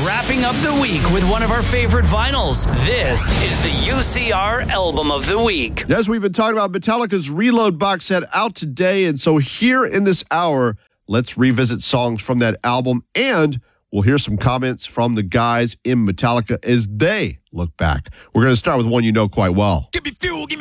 wrapping up the week with one of our favorite vinyls. This is the UCR Album of the Week. Yes, we've been talking about Metallica's Reload box set out today, and so here in this hour, let's revisit songs from that album, and we'll hear some comments from the guys in Metallica as they look back. We're going to start with one you know quite well. Give me fuel, give me